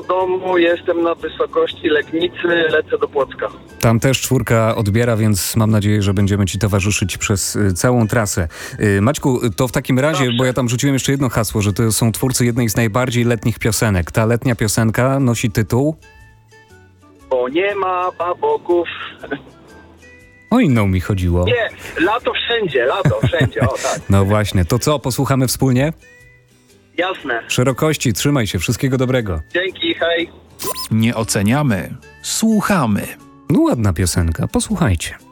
domu, jestem na wysokości Legnicy, lecę do Płocka. Tam też 4 odbiera, więc mam nadzieję, że będziemy ci towarzyszyć przez całą trasę. Maćku, to w takim razie, Dobrze. bo ja tam rzuciłem jeszcze jedno hasło, że to są twórcy jednej z najbardziej letnich piosenek. Ta letnia piosenka nosi tytuł? Bo nie ma baboków. O inną mi chodziło. Nie, lato wszędzie, o tak. No właśnie, to co, posłuchamy wspólnie? Jasne. Szerokości, trzymaj się, wszystkiego dobrego. Dzięki, hej. Nie oceniamy, słuchamy. No ładna piosenka, posłuchajcie.